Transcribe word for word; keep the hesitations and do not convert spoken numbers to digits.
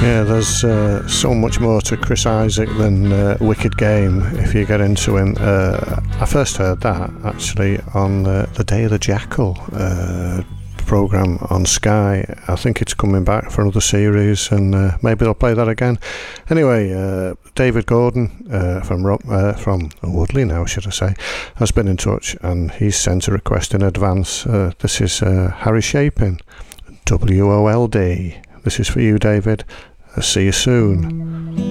Yeah, there's uh, so much more to Chris Isaak than uh, Wicked Game if you get into him. Uh, I first heard that actually on uh, the Day of the Jackal uh, programme on Sky. I think it's coming back for another series, and uh, maybe they'll play that again. Anyway, uh, David Gordon uh, from uh, from Woodley now, should I say, has been in touch, and he's sent a request in advance. Uh, this is uh, Harry Shapin, W O L D. This is for you, David. I'll see you soon.